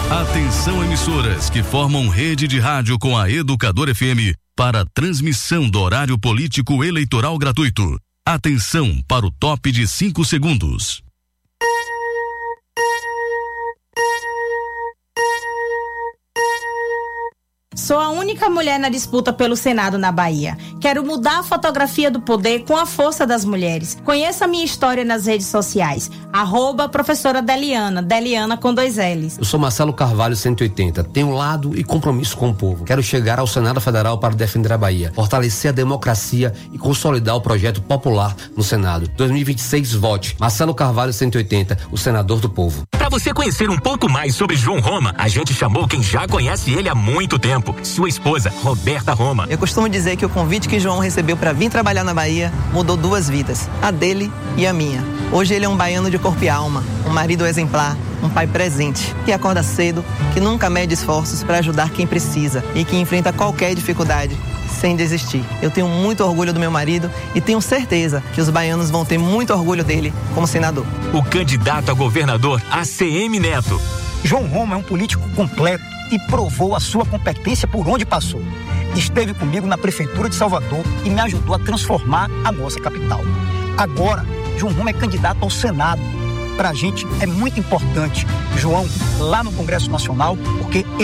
Atenção, emissoras que formam rede de rádio com a Educador FM para transmissão do horário político eleitoral gratuito. Atenção para o top de 5 segundos. Sou a única mulher na disputa pelo Senado na Bahia. Quero mudar a fotografia do poder com a força das mulheres. Conheça a minha história nas redes sociais. @professora Deliana, Deliana com 2 L's. Eu sou Marcelo Carvalho 180. Tenho lado e compromisso com o povo. Quero chegar ao Senado Federal para defender a Bahia, fortalecer a democracia e consolidar o projeto popular no Senado. 2026, vote. Marcelo Carvalho 180, o senador do povo. Para você conhecer um pouco mais sobre João Roma, a gente chamou quem já conhece ele há muito tempo. Sua esposa, Roberta Roma. Eu costumo dizer que o convite que João recebeu para vir trabalhar na Bahia mudou 2 vidas, a dele e a minha. Hoje ele é um baiano de corpo e alma, um marido exemplar, um pai presente, que acorda cedo, que nunca mede esforços para ajudar quem precisa e que enfrenta qualquer dificuldade sem desistir. Eu tenho muito orgulho do meu marido e tenho certeza que os baianos vão ter muito orgulho dele como senador. O candidato a governador, ACM Neto. João Roma é um político completo e provou a sua competência por onde passou. Esteve comigo na Prefeitura de Salvador e me ajudou a transformar a nossa capital. Agora, João Roma é candidato ao Senado. Para a gente é muito importante, João, lá no Congresso Nacional, porque